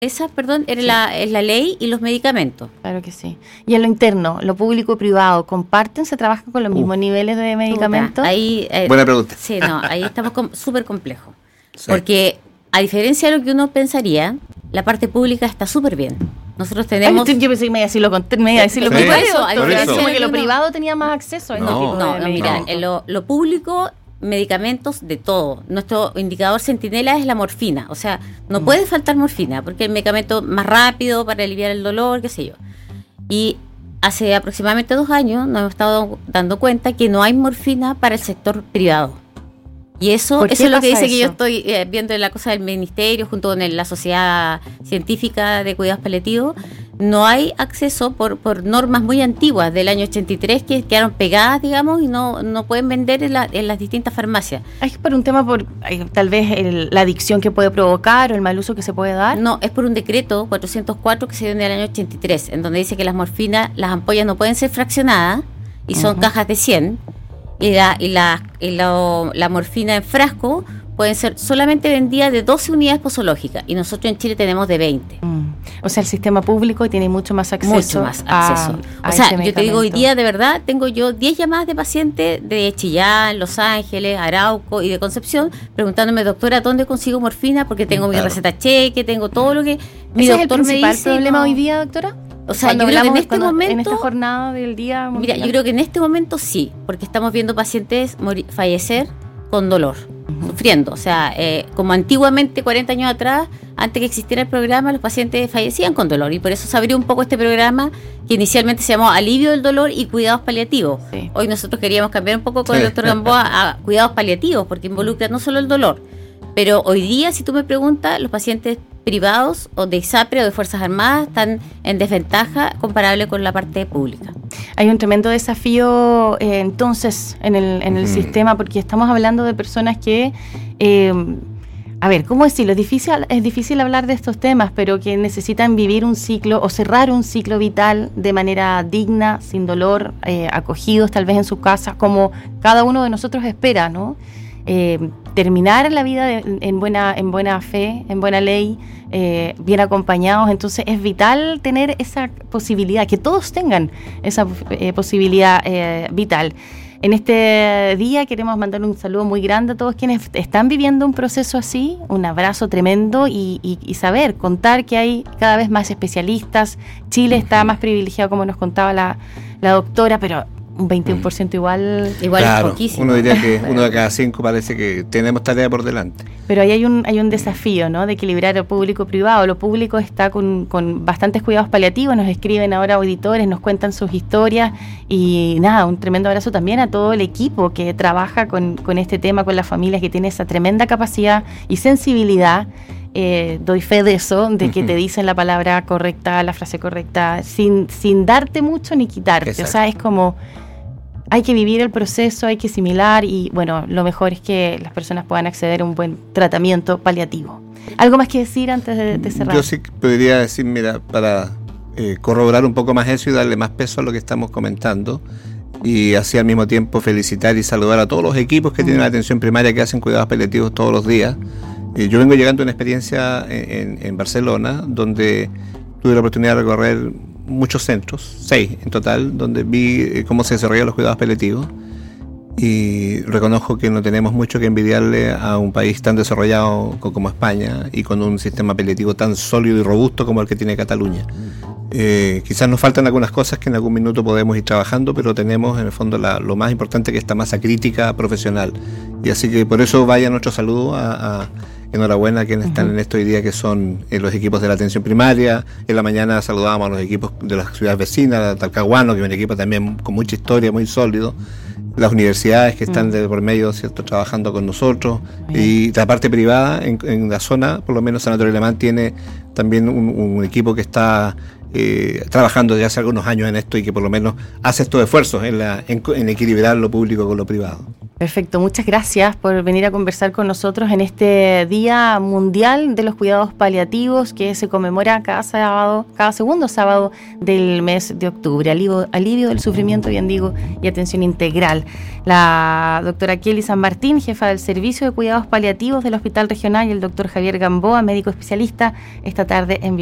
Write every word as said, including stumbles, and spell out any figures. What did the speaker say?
Esa, perdón, era sí. la, es la ley y los medicamentos. Claro que sí. Y en lo interno, lo público y privado, ¿comparten? ¿Se trabaja con los uh, mismos niveles de medicamentos? Ahí, eh, Buena pregunta. Sí, no, ahí estamos com- súper complejos. Sí. Porque, a diferencia de lo que uno pensaría, la parte pública está súper bien. Nosotros tenemos... Ay, yo pensé que me iba a decir lo, cont- me iba a decir lo sí. contrario. Por eso, por eso. Como que lo privado tenía más acceso a este no, tipo no, de no, mira, en lo, lo público... medicamentos de todo. Nuestro indicador centinela es la morfina, o sea, no mm. puede faltar morfina, porque es el medicamento más rápido para aliviar el dolor, qué sé yo. Y hace aproximadamente dos años nos hemos estado dando cuenta que no hay morfina para el sector privado. Y eso, eso es lo que dice eso? que yo estoy eh, viendo en la cosa del ministerio, junto con el, la Sociedad Científica de Cuidados Paliativos. No hay acceso por, por normas muy antiguas del año ochenta y tres que quedaron pegadas, digamos, y no, no pueden vender en, la, en las distintas farmacias. ¿Es por un tema por tal vez el, la adicción que puede provocar o el mal uso que se puede dar? No, es por un decreto cuatrocientos cuatro que se dio en el año ochenta y tres, en donde dice que las morfinas, las ampollas no pueden ser fraccionadas y son uh-huh. cajas de cien, y la, y la, y la, la morfina en frasco pueden ser solamente vendidas de doce unidades posológicas y nosotros en Chile tenemos de veinte. Mm. O sea, el sistema público tiene mucho más acceso. Mucho más acceso. A, a o sea, yo te digo, hoy día de verdad tengo yo diez llamadas de pacientes de Chillán, Los Ángeles, Arauco y de Concepción preguntándome, doctora, ¿dónde consigo morfina? Porque tengo claro. mi receta cheque, tengo todo lo que mi ¿Ese doctor es el me dice. ¿Es el problema no. hoy día, doctora? O sea, yo creo que en este cuando, momento... En esta jornada del día... Mira, yo creo que en este momento sí, porque estamos viendo pacientes morir, fallecer con dolor, uh-huh. sufriendo. O sea, eh, como antiguamente, cuarenta años atrás, antes que existiera el programa, los pacientes fallecían con dolor. Y por eso se abrió un poco este programa que inicialmente se llamó Alivio del Dolor y Cuidados Paliativos. Sí. Hoy nosotros queríamos cambiar un poco con sí. el doctor Gamboa a Cuidados Paliativos, porque involucra no solo el dolor. Pero hoy día, si tú me preguntas, los pacientes privados o de ISAPRE o de Fuerzas Armadas están en desventaja comparable con la parte pública. Hay un tremendo desafío eh, entonces en el, en el mm. sistema, porque estamos hablando de personas que, eh, a ver, ¿cómo decirlo? Es difícil, es difícil hablar de estos temas, pero que necesitan vivir un ciclo o cerrar un ciclo vital de manera digna, sin dolor, eh, acogidos tal vez en sus casas, como cada uno de nosotros espera, ¿no? Eh, terminar la vida de, en buena en buena fe, en buena ley, eh, bien acompañados. Entonces es vital tener esa posibilidad, que todos tengan esa eh, posibilidad eh, vital. En este día queremos mandar un saludo muy grande a todos quienes están viviendo un proceso así, un abrazo tremendo y, y, y saber, contar que hay cada vez más especialistas. Chile está más privilegiado, como nos contaba la, la doctora, pero un veintiuno por ciento igual, igual claro, es poquísimo. Uno diría que uno de cada cinco parece que tenemos tarea por delante. Pero ahí hay un hay un desafío, ¿no? De equilibrar el público-privado. Lo público está con, con bastantes cuidados paliativos, nos escriben ahora auditores, nos cuentan sus historias y nada, un tremendo abrazo también a todo el equipo que trabaja con, con este tema, con las familias, que tiene esa tremenda capacidad y sensibilidad. Eh, doy fe de eso, de que uh-huh. te dicen la palabra correcta, la frase correcta, sin, sin darte mucho ni quitarte. Exacto. O sea, es como hay que vivir el proceso, hay que asimilar y bueno, lo mejor es que las personas puedan acceder a un buen tratamiento paliativo. ¿Algo más que decir antes de, de cerrar? Yo sí podría decir, mira, para eh, corroborar un poco más eso y darle más peso a lo que estamos comentando, y así al mismo tiempo felicitar y saludar a todos los equipos que uh-huh. tienen la atención primaria, que hacen cuidados paliativos todos los días. Eh, yo vengo llegando a una experiencia en, en, en Barcelona, donde tuve la oportunidad de recorrer muchos centros, seis en total, donde vi eh, cómo se desarrollan los cuidados paliativos, y reconozco que no tenemos mucho que envidiarle a un país tan desarrollado como España y con un sistema paliativo tan sólido y robusto como el que tiene Cataluña. Eh, quizás nos faltan algunas cosas que en algún minuto podemos ir trabajando, pero tenemos en el fondo la, lo más importante, que esta masa crítica profesional, y así que por eso vaya nuestro saludo a, a enhorabuena a quienes uh-huh. están en esto hoy día, que son eh, los equipos de la atención primaria. En la mañana saludábamos a los equipos de las ciudades vecinas, Talcahuano, que es un equipo también con mucha historia, muy sólido, las universidades que están uh-huh. de por medio, ¿cierto?, trabajando con nosotros, uh-huh. y la parte privada en, en la zona, por lo menos Sanatorio Alemán tiene también un, un equipo que está eh, trabajando desde hace algunos años en esto y que por lo menos hace estos esfuerzos en, la, en, en equilibrar lo público con lo privado. Perfecto, muchas gracias por venir a conversar con nosotros en este Día Mundial de los Cuidados Paliativos que se conmemora cada sábado, cada segundo sábado del mes de octubre. Alivio, alivio del sufrimiento, bien digo, y atención integral. La doctora Kelly San Martín, jefa del Servicio de Cuidados Paliativos del Hospital Regional, y el doctor Javier Gamboa, médico especialista, esta tarde en